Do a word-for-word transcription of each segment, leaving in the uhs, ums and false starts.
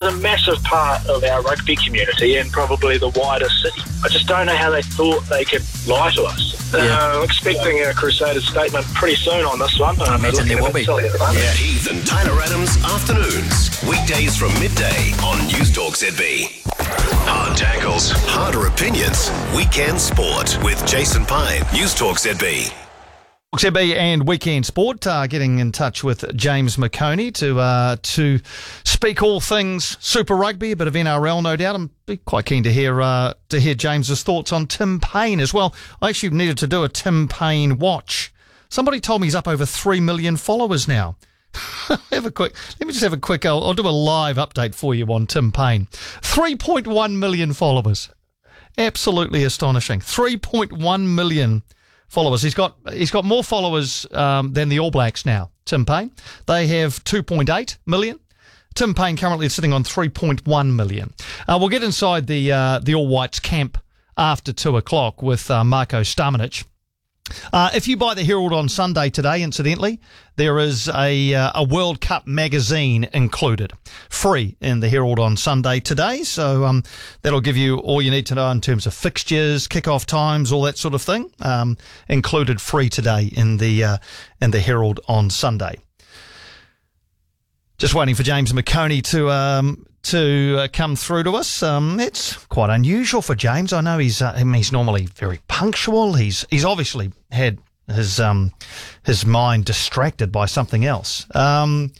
a massive part of our rugby community and probably the wider city. I just don't know how they thought they could lie to us. Yeah. Uh, expecting a Crusaders statement pretty soon on this one. I imagine there will be. Yeah. Heath and Tyler Adams afternoons, weekdays from midday on News Talk Z B. Hard tackles, harder opinions, weekend sport with Jason Pine, News Talk Z B. Z B and Weekend Sport uh, getting in touch with James McOnie to uh, to speak all things Super Rugby, a bit of N R L, no doubt. I'm be quite keen to hear uh, to hear James's thoughts on Tim Payne as well. I actually needed to do a Tim Payne watch. Somebody told me he's up over three million followers now. have a quick. Let me just have a quick. I'll, I'll do a live update for you on Tim Payne. three point one million followers. Absolutely astonishing. three point one million followers. He's got he's got more followers um, than the All Blacks now, Tim Payne. They have two point eight million. Tim Payne currently sitting on three point one million. Uh, we'll get inside the uh, the All Whites camp after two o'clock with uh, Marko Stamenic. Uh, if you buy the Herald on Sunday today, incidentally, there is a uh, a World Cup magazine included, free in the Herald on Sunday today. So um, that'll give you all you need to know in terms of fixtures, kick-off times, all that sort of thing. Um, included free today in the uh, in the Herald on Sunday. Just waiting for James McOnie to um, to uh, come through to us. Um, it's quite unusual for James. I know he's uh, I mean, he's normally very punctual. He's he's obviously had his um his mind distracted by something else. Um,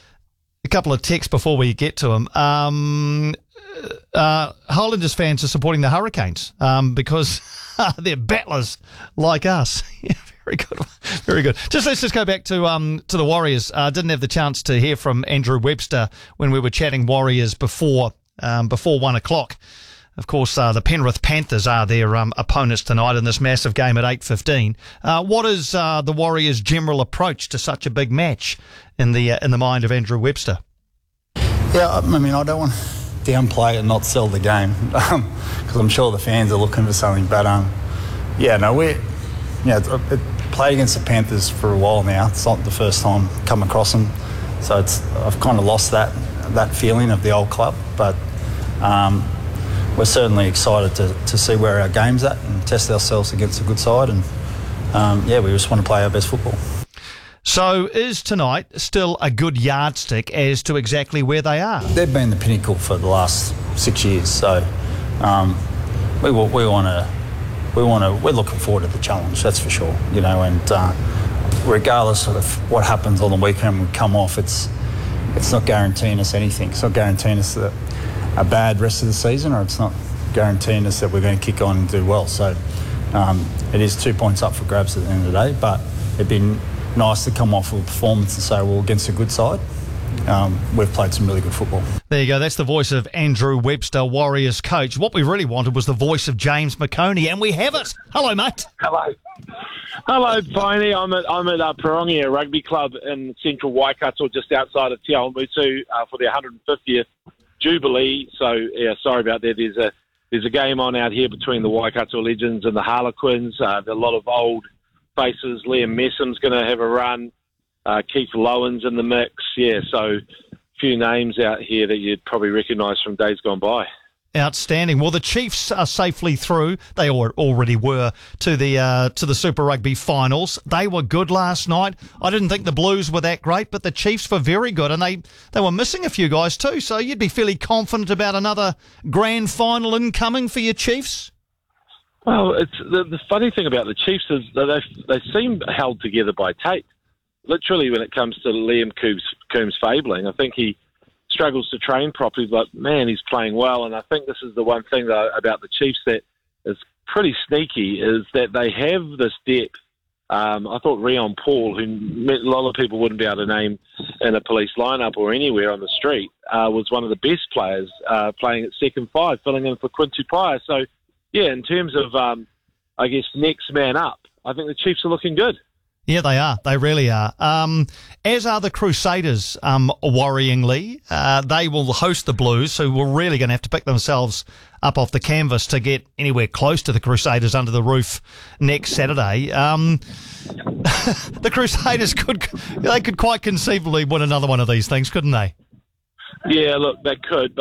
a couple of texts before we get to him. Um, uh, Highlanders fans are supporting the Hurricanes um, because they're battlers like us. Very good, very good. Just let's just go back to um to the Warriors. Uh, didn't have the chance to hear from Andrew Webster when we were chatting Warriors before um before one o'clock. Of course, uh, the Penrith Panthers are their um, opponents tonight in this massive game at eight fifteen. Uh, what is uh, the Warriors' general approach to such a big match in the uh, in the mind of Andrew Webster? Yeah, I mean, I don't want to downplay and not sell the game because um, I'm sure the fans are looking for something. But um, yeah, no, we're yeah, it, it played against the Panthers for a while now. It's not the first time come across them, so it's I've kind of lost that that feeling of the old club. But um, we're certainly excited to, to see where our game's at and test ourselves against a good side. And um, yeah, we just want to play our best football. So is tonight still a good yardstick as to exactly where they are? They've been the pinnacle for the last six years. So um, we we want to we want to we're looking forward to the challenge. That's for sure. You know, and uh, regardless of what happens on the weekend, we come off. It's it's not guaranteeing us anything. It's not guaranteeing us that a bad rest of the season, or it's not guaranteeing us that we're going to kick on and do well. So um, it is two points up for grabs at the end of the day, but it'd be nice to come off with a performance and say, well, against a good side, um, we've played some really good football. There you go. That's the voice of Andrew Webster, Warriors coach. What we really wanted was the voice of James McOnie, and we have it. Hello, mate. Hello. Hello, Piney. I'm at I'm at uh, Pirongia Rugby Club in central Waikato, just outside of Te Awamutu uh, for their one hundred fiftieth Jubilee. So yeah, sorry about that. There's a there's a game on out here between the Waikato Legends and the Harlequins. Uh, there's a lot of old faces. Liam Messham's going to have a run. Uh, Keith Lowen's in the mix. Yeah, so a few names out here that you'd probably recognise from days gone by. Outstanding. Well, the Chiefs are safely through. They already were to the uh, to the Super Rugby finals. They were good last night. I didn't think the Blues were that great, but the Chiefs were very good, and they, they were missing a few guys too. So you'd be fairly confident about another grand final incoming for your Chiefs? Well, it's the, the funny thing about the Chiefs is that they they seem held together by tape. Literally, when it comes to Liam Coombs, Coombs Fabling, I think he struggles to train properly, but man, he's playing well. And I think this is the one thing though, about the Chiefs that is pretty sneaky is that they have this depth. Um, I thought Rion Paul, who a lot of people wouldn't be able to name in a police lineup or anywhere on the street, uh, was one of the best players uh, playing at second five, filling in for Quintu Paia. So, yeah, in terms of, um, I guess, next man up, I think the Chiefs are looking good. Yeah, they are. They really are. Um, as are the Crusaders, um, worryingly. Uh, they will host the Blues, who were really going to have to pick themselves up off the canvas to get anywhere close to the Crusaders under the roof next Saturday. Um, the Crusaders could, they could quite conceivably win another one of these things, couldn't they? Yeah, look, they could.